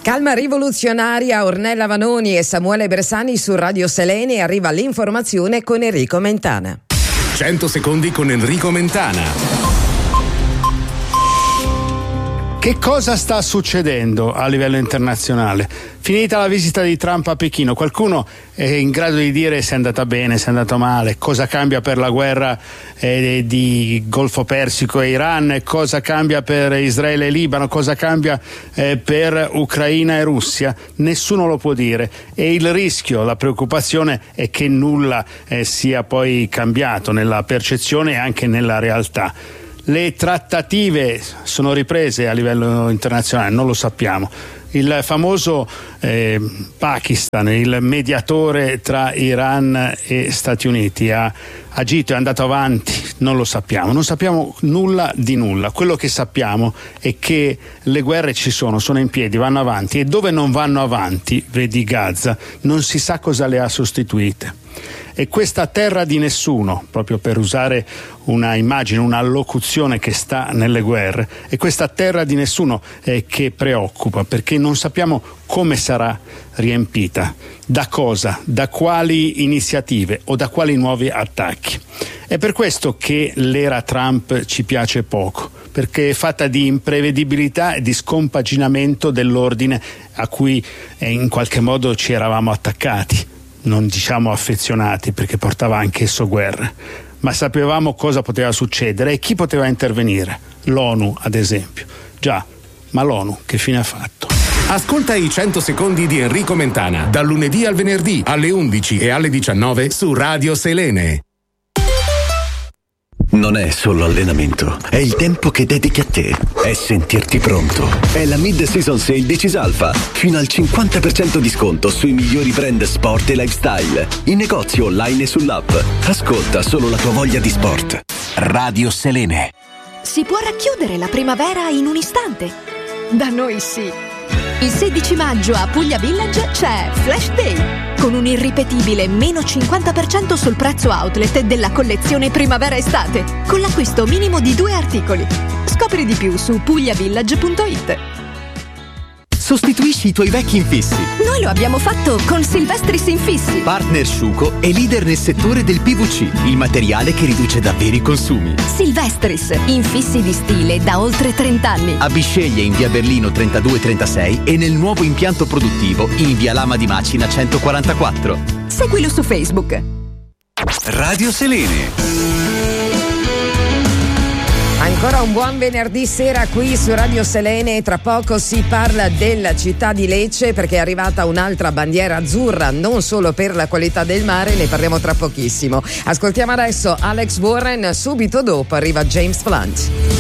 Calma rivoluzionaria, Ornella Vanoni e Samuele Bersani su Radio Selene. Arriva l'informazione con Enrico Mentana. 100 secondi con Enrico Mentana. Che cosa sta succedendo a livello internazionale? Finita la visita di Trump a Pechino, qualcuno è in grado di dire se è andata bene, se è andata male, cosa cambia per la guerra di Golfo Persico e Iran, cosa cambia per Israele e Libano, cosa cambia per Ucraina e Russia? Nessuno lo può dire, e il rischio, la preoccupazione è che nulla sia poi cambiato nella percezione e anche nella realtà. Le trattative sono riprese a livello internazionale, non lo sappiamo. Il famoso Pakistan, il mediatore tra Iran e Stati Uniti, ha agito, è andato avanti, non lo sappiamo, non sappiamo nulla di nulla. Quello che sappiamo è che le guerre ci sono in piedi, vanno avanti, e dove non vanno avanti, vedi Gaza, non si sa cosa le ha sostituite. E questa terra di nessuno, proprio per usare una immagine, una locuzione che sta nelle guerre, è questa terra di nessuno che preoccupa, perché non sappiamo come sarà riempita, da cosa, da quali iniziative o da quali nuovi attacchi. È per questo che l'era Trump ci piace poco, perché è fatta di imprevedibilità e di scompaginamento dell'ordine a cui in qualche modo ci eravamo attaccati. Non diciamo affezionati, perché portava anch'esso guerre, ma sapevamo cosa poteva succedere e chi poteva intervenire. L'ONU, ad esempio. Già, ma l'ONU che fine ha fatto? Ascolta i 100 secondi di Enrico Mentana, dal lunedì al venerdì alle 11 e alle 19 su Radio Selene. Non è solo allenamento, è il tempo che dedichi a te, è sentirti pronto. È la Mid-Season Sale di Cisalfa, fino al 50% di sconto sui migliori brand sport e lifestyle, in negozio online e sull'app. Ascolta solo la tua voglia di sport. Radio Selene. Si può racchiudere la primavera in un istante? Da noi sì. Il 16 maggio a Puglia Village c'è Flash Day, con un irripetibile meno 50% sul prezzo outlet della collezione primavera-estate, con l'acquisto minimo di 2 articoli. Scopri di più su pugliavillage.it. Sostituisci i tuoi vecchi infissi. Noi lo abbiamo fatto con Silvestris Infissi. Partner Sciuco e leader nel settore del PVC, il materiale che riduce davvero i consumi. Silvestris, infissi di stile da oltre 30 anni. A Bisceglie in via Berlino 3236 e nel nuovo impianto produttivo in via Lama di Macina 144. Seguilo su Facebook. Radio Selene. Ancora un buon venerdì sera qui su Radio Selene. Tra poco si parla della città di Lecce, perché è arrivata un'altra bandiera azzurra, non solo per la qualità del mare, ne parliamo tra pochissimo. Ascoltiamo adesso Alex Warren, subito dopo arriva James Blunt.